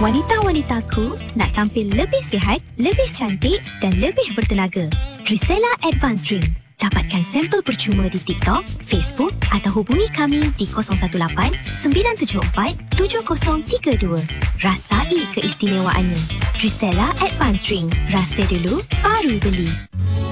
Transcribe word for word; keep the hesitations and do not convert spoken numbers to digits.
Wanita-wanitaku nak tampil lebih sihat, lebih cantik dan lebih bertenaga. Trisella Advanced Drink. Dapatkan sampel percuma di TikTok, Facebook atau hubungi kami di kosong satu lapan sembilan tujuh empat tujuh kosong tiga dua. Rasai keistimewaannya. Trisella Advanced Drink. Rasa dulu, baru beli.